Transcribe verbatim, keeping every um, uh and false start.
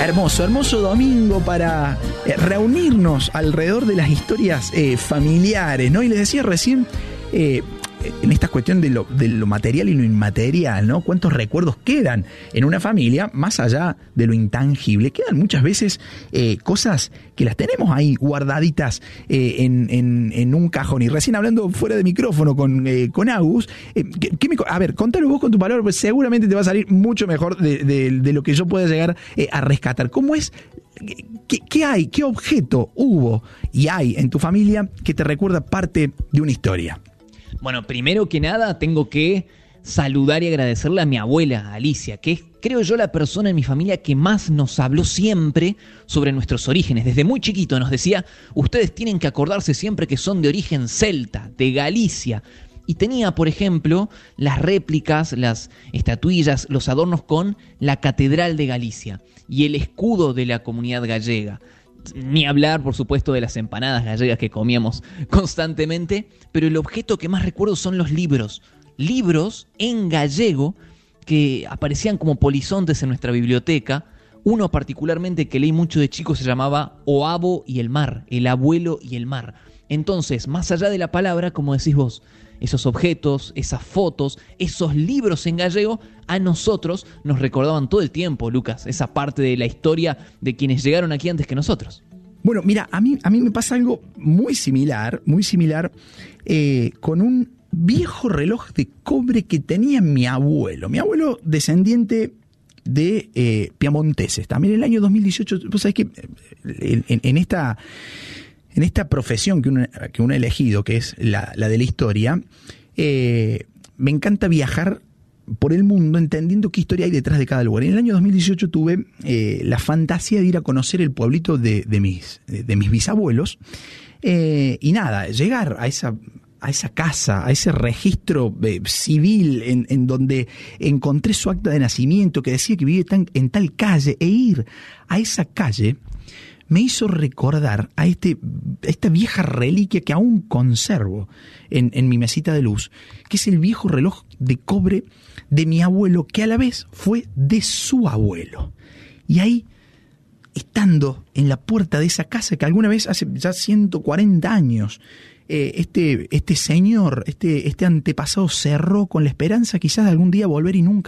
Hermoso, hermoso domingo para eh, reunirnos alrededor de las historias eh, familiares, ¿no? Y les decía recién, eh, en esta cuestión de lo, de lo material y lo inmaterial, ¿no? ¿Cuántos recuerdos quedan en una familia más allá de lo intangible? Quedan muchas veces eh, cosas que las tenemos ahí guardaditas eh, en, en, en un cajón. Y recién hablando fuera de micrófono con, eh, con Agus, eh, ¿qué, qué me, a ver, contalo vos con tu palabra, pues seguramente te va a salir mucho mejor de, de, de lo que yo pueda llegar eh, a rescatar. ¿Cómo es? ¿Qué, ¿Qué hay? ¿Qué objeto hubo y hay en tu familia que te recuerda parte de una historia? Bueno, primero que nada tengo que saludar y agradecerle a mi abuela, Alicia, que es, creo yo, la persona en mi familia que más nos habló siempre sobre nuestros orígenes. Desde muy chiquito nos decía, ustedes tienen que acordarse siempre que son de origen celta, de Galicia. Y tenía, por ejemplo, las réplicas, las estatuillas, los adornos con la Catedral de Galicia y el escudo de la comunidad gallega. Ni hablar, por supuesto, de las empanadas gallegas que comíamos constantemente, pero el objeto que más recuerdo son los libros. Libros en gallego que aparecían como polizontes en nuestra biblioteca. Uno particularmente que leí mucho de chico se llamaba O Abo y el Mar, el abuelo y el mar. Entonces, más allá de la palabra, como decís vos, esos objetos, esas fotos, esos libros en gallego, a nosotros nos recordaban todo el tiempo, Lucas, esa parte de la historia de quienes llegaron aquí antes que nosotros. Bueno, mira, a mí, a mí me pasa algo muy similar, muy similar, eh, con un viejo reloj de cobre que tenía mi abuelo. Mi abuelo descendiente de eh, piamonteses. También en el año dos mil dieciocho, vos sabés que en, en, en esta... En esta profesión que uno, que uno ha elegido, que es la, la de la historia, eh, me encanta viajar por el mundo entendiendo qué historia hay detrás de cada lugar. En el año dos mil dieciocho tuve eh, la fantasía de ir a conocer el pueblito de, de, mis, de mis bisabuelos eh, y nada, llegar a esa... a esa casa, a ese registro eh, civil en, en donde encontré su acta de nacimiento que decía que vive tan, en tal calle, e ir a esa calle me hizo recordar a, este, a esta vieja reliquia que aún conservo en, en mi mesita de luz, que es el viejo reloj de cobre de mi abuelo, que a la vez fue de su abuelo. Y ahí, estando en la puerta de esa casa que alguna vez, hace ya ciento cuarenta años, eh, este, este señor, este, este antepasado cerró con la esperanza quizás de algún día volver y nunca